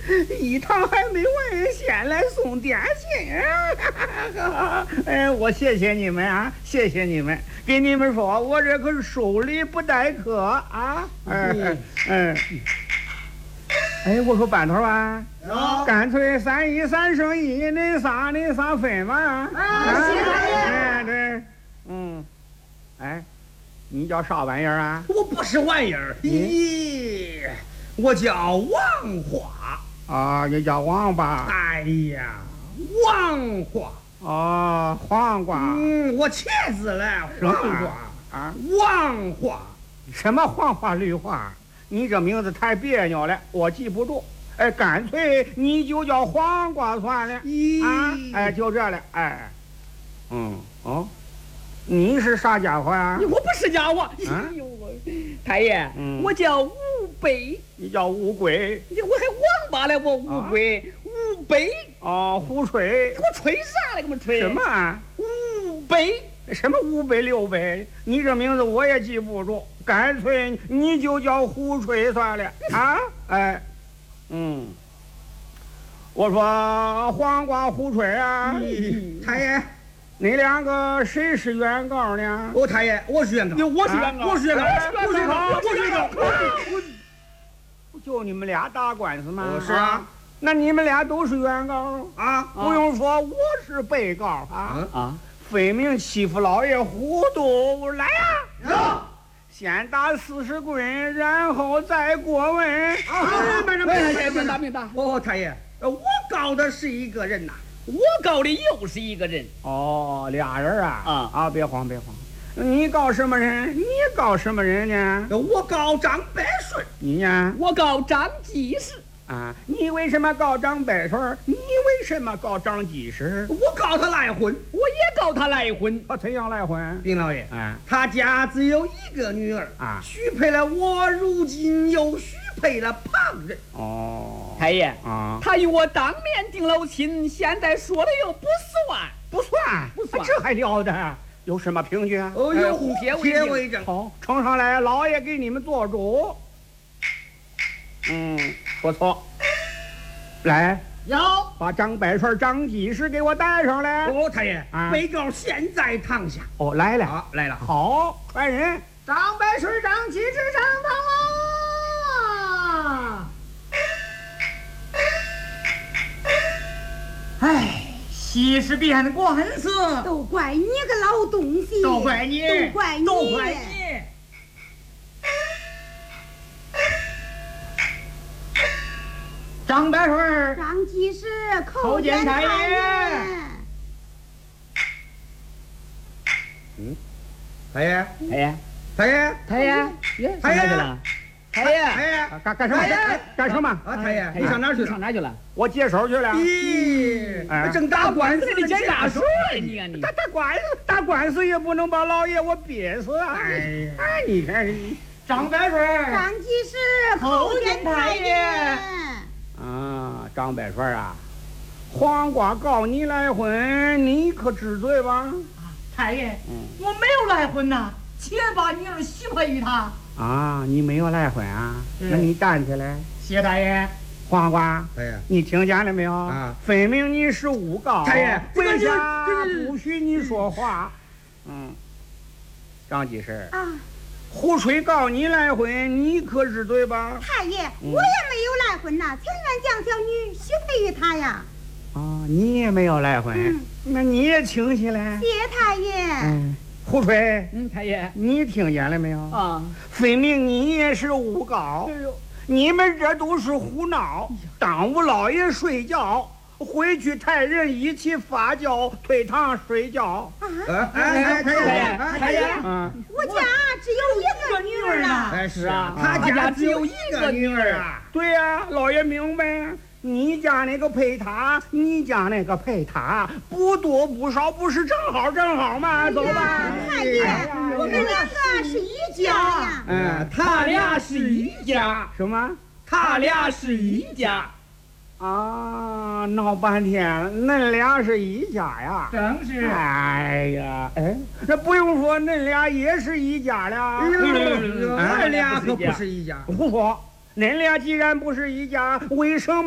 一堂还没完，先来送点心。哎，我谢谢你们啊，谢谢你们。给你们说，我这可是收礼不待客啊。哎，我说班头啊，干脆3一3胜1，恁仨分嘛。哎，对，哎，你叫啥玩意儿啊？ 我不是玩意儿，咦，我叫王花。 啊，你叫王八？ 哎呀，王花。 哦，黄瓜。 我茄子嘞，黄瓜啊， 王花。 什么黄花绿花？你这名字太别扭了，我记不住。哎，干脆你就叫黄瓜算了。啊，哎，就这了。哎，你是啥家伙呀？ 我不是家伙。哎呦，太爷，我叫乌龟。 你叫乌龟？ 我还王八嘞，我乌龟，乌龟。 哦，胡吹。 给我吹啥嘞？给我吹。 什么啊？ 乌龟。 什么5杯6杯？你这名字我也记不住，干脆你就叫胡吹算了啊！哎，我说黄瓜胡吹啊， 太爷， 你两个谁是原告呢？ 太爷，我是原告，我是原告，我是原告，我是原告，我是原告。 不就你们俩打官司吗？ 是啊， 那你们俩都是原告啊？ 不用说，我是被告啊！分明欺负老爷糊涂，来呀！先打40棍，然后再过问。 明白。太爷，我告的是一个人呐， 我告的又是一个人。 哦，俩人啊！别慌。你告什么人？你告什么人呢？ 我告张百顺。 你呢？ 我告张技师。 啊，你为什么告张百顺？你为什么告张技师？ 我告他赖婚， 我也告他赖婚。 他怎样赖婚？ 丁老爷，他家只有一个女儿啊，许配了我，如今又许配了旁人。 哦， 太爷他与我当面定了亲，现在说了又不算， 这还了得？有什么凭据啊？ 有红帖为证。 好，呈上来，老爷给你们做主。不错。来，把张百顺、张技师给我带上来。 太爷，被告现在堂下。 来了， 来了。 好，传人。 张百顺、张技师上堂啊！ 哎，稀世变官司， 都怪你个老东西， 都怪你。张百顺、 张技师叩见太爷。 太爷， 干什么？ 太爷，你上哪去了？ 我接手去了。 咦，正打官司的检察署你打官司也不能把老爷我憋死啊！哎，你看， 张百顺、 张技师叩见太爷。 张百顺啊，黄瓜告你赖婚，你可知罪吧？ 太爷，我没有赖婚呐，且把女儿许配于他。 你没有赖婚啊？那你站起来。 谢太爷。 黄瓜， 太爷， 你听见了没有？分明你是诬告。 太爷， 为啥不许你说话？张技师胡吹告你赖婚，你可知罪吧？ 太爷，我也没有赖婚呐，情愿将小女许配于他呀。 你也没有赖婚，那你也请起来。 谢太爷。 胡吹， 太爷， 你听见了没有？分明你也是诬告。你们这都是胡闹，耽误老爷睡觉。回去抬人一起发酵，退堂睡觉。 太爷， 我家只有一个女儿啊。 是啊，他家只有一个女儿啊。 对呀，老爷明白。你家那个配他，你家那个配他，不多不少，不是正好吗？走吧。 太爷，我们两个是一家呀。 他俩是一家。 什么？ 他俩是一家。 闹半天，恁俩是一家呀？ 正是。 哎呀，这不用说，恁俩也是一家了。 俺俩可不是一家。 胡说！恁俩既然不是一家，为什么